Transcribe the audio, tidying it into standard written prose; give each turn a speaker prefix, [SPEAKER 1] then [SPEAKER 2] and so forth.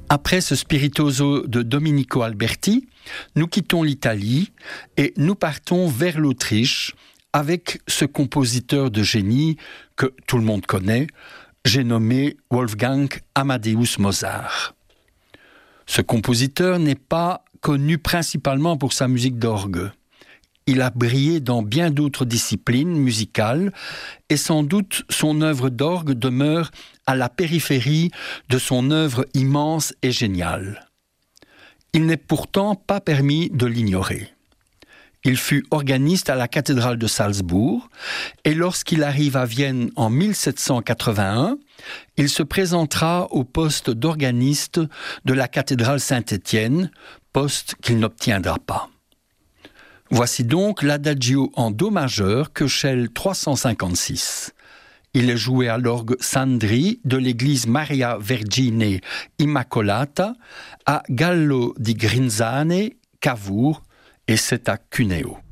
[SPEAKER 1] Après ce spirituoso de Domenico Alberti, nous quittons l'Italie et nous partons vers l'Autriche avec ce compositeur de génie que tout le monde connaît, j'ai nommé Wolfgang Amadeus Mozart. Ce compositeur n'est pas connu principalement pour sa musique d'orgue. Il a brillé dans bien d'autres disciplines musicales et sans doute son œuvre d'orgue demeure à la périphérie de son œuvre immense et géniale. Il n'est pourtant pas permis de l'ignorer. Il fut organiste à la cathédrale de Salzbourg et lorsqu'il arrive à Vienne en 1781, il se présentera au poste d'organiste de la cathédrale Saint-Étienne, poste qu'il n'obtiendra pas. Voici donc l'Adagio en Do majeur, Köchel 356. Il est joué à l'orgue Sandri de l'église Maria Vergine Immacolata à Gallo di Grinzane, Cavour, et c'est à Cuneo.